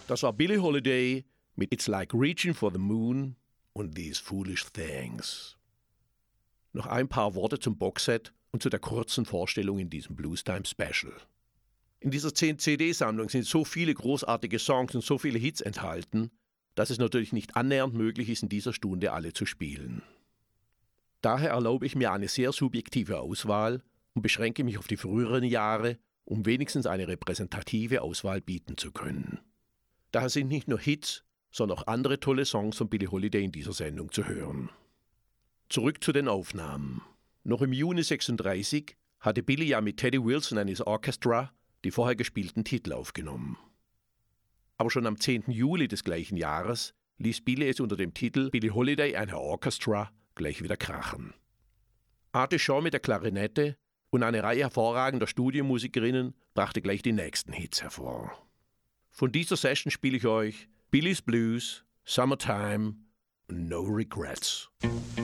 Das war Billie Holiday mit It's Like Reaching for the Moon und These Foolish Things. Noch ein paar Worte zum Boxset und zu der kurzen Vorstellung in diesem Bluestime Special. In dieser 10 CD-Sammlung sind so viele großartige Songs und so viele Hits enthalten, dass es natürlich nicht annähernd möglich ist, in dieser Stunde alle zu spielen. Daher erlaube ich mir eine sehr subjektive Auswahl und beschränke mich auf die früheren Jahre, um wenigstens eine repräsentative Auswahl bieten zu können. Daher sind nicht nur Hits, sondern auch andere tolle Songs von Billie Holiday in dieser Sendung zu hören. Zurück zu den Aufnahmen. Noch im Juni 1936 hatte Billie ja mit Teddy Wilson and his Orchestra die vorher gespielten Titel aufgenommen. Aber schon am 10. Juli des gleichen Jahres ließ Billie es unter dem Titel Billie Holiday and her Orchestra gleich wieder krachen. Arte Shaw mit der Klarinette und eine Reihe hervorragender Studiomusikerinnen brachte gleich die nächsten Hits hervor. Von dieser Session spiele ich euch Billie's Blues, Summertime und No Regrets.